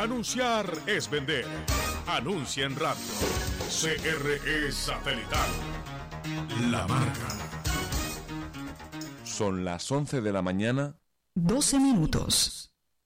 Anunciar es vender. Anuncia en radio. CRE Satelital. La marca. Son las 11 de la mañana. 12 minutos.